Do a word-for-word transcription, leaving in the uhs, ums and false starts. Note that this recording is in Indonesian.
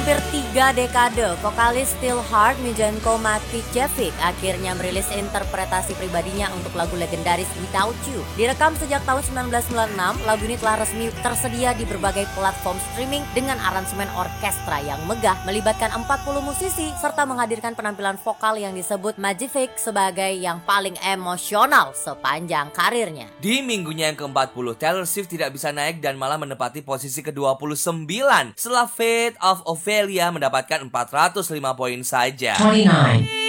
hampir tiga dekade, vokalis Steelheart Mijenko Matijevic akhirnya merilis interpretasi pribadinya untuk lagu legendaris Without You. Direkam sejak tahun seribu sembilan ratus sembilan puluh enam, lagu ini telah resmi tersedia di berbagai platform streaming dengan aransemen orkestra yang megah, melibatkan empat puluh musisi serta menghadirkan penampilan vokal yang disebut Matijevic sebagai yang paling emosional sepanjang karirnya. Di minggunya yang keempat puluh, Taylor Swift tidak bisa naik dan malah menempati posisi ke dua puluh sembilan setelah Fate of Ophelia mendapatkan empat ratus lima poin saja. dua puluh sembilan